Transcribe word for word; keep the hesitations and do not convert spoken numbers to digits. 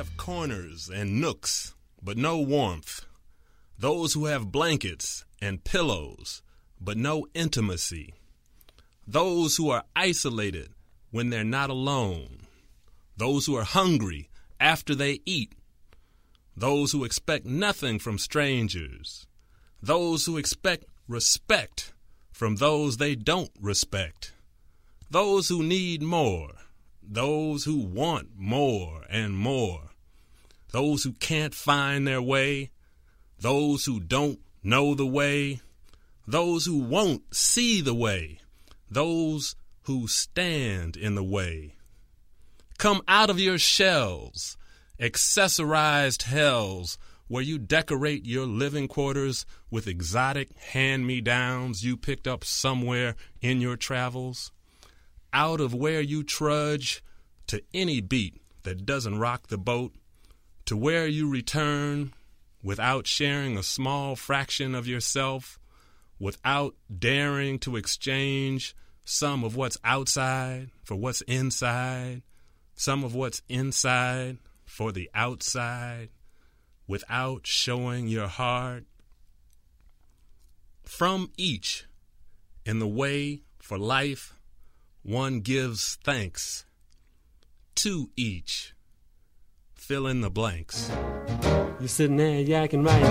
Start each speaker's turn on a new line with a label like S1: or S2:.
S1: have corners and nooks, but no warmth. Those who have blankets and pillows, but no intimacy. Those who are isolated when they're not alone. Those who are hungry after they eat. Those who expect nothing from strangers. Those who expect respect from those they don't respect. Those who need more. Those who want more and more. Those who can't find their way. Those who don't know the way. Those who won't see the way. Those who stand in the way. Come out of your shells, accessorized hells, where you decorate your living quarters with exotic hand-me-downs you picked up somewhere in your travels. Out of where you trudge to any beat that doesn't rock the boat, to where you return without sharing a small fraction of yourself, without daring to exchange some of what's outside for what's inside, some of what's inside for the outside, without showing your heart. From each, in the way for life, one gives thanks. To each, fill in the blanks.
S2: You're sitting there yakking right